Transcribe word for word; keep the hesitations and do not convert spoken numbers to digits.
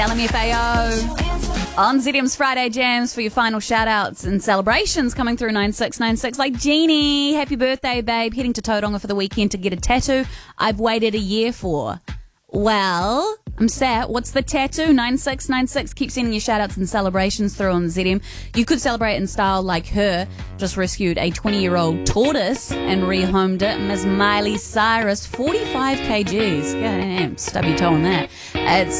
L M F A O on Z M's Friday Jams for your final shout-outs and celebrations coming through nine six nine six. Like Jeannie, happy birthday, babe. Heading to Tauranga for the weekend to get a tattoo I've waited a year for. Well, I'm sad. What's the tattoo? nine six nine six. Keep sending your shout-outs and celebrations through on Z M. You could celebrate in style like her. Just rescued a twenty-year-old tortoise and rehomed it. Miss Miley Cyrus, forty-five kilograms. God damn, stub your toe on that. It's